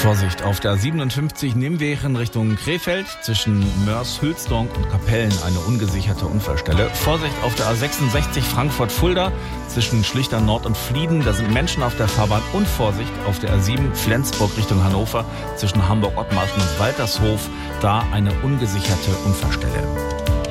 Vorsicht, auf der A57 Nimwegen Richtung Krefeld zwischen Mörs-Hülsdonk und Kapellen eine ungesicherte Unfallstelle. Vorsicht auf der A66 Frankfurt-Fulda zwischen Schlichter Nord und Flieden. Da sind Menschen auf der Fahrbahn. Und Vorsicht auf der A7 Flensburg Richtung Hannover zwischen Hamburg-Ottmarschen und Waltershof. Da eine ungesicherte Unfallstelle.